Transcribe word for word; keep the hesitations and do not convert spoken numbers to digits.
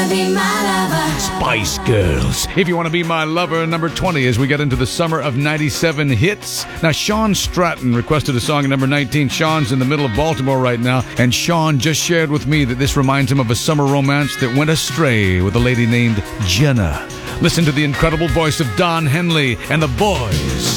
be my lover? Spice Girls. If You Want to Be My Lover, number twenty as we get into the summer of ninety-seven hits. Now, Sean Stratton requested a song at number nineteen. Sean's in the middle of Baltimore right now, and Sean just shared with me that this reminds him of a summer romance that went astray with a lady named Jenna. Listen to the incredible voice of Don Henley and the Boys.